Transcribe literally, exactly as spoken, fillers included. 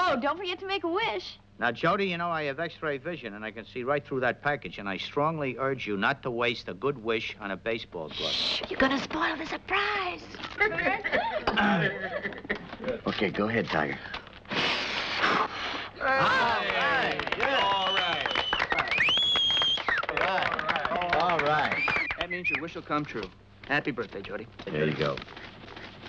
Oh, don't forget to make a wish. Now, Jody, you know I have X-ray vision, and I can see right through that package, and I strongly urge you not to waste a good wish on a baseball glove. Shh, you're gonna spoil the surprise. Okay, go ahead, Tiger. All right. Yeah. All right. All right. All right. That means your wish will come true. Happy birthday, Jody. There you go.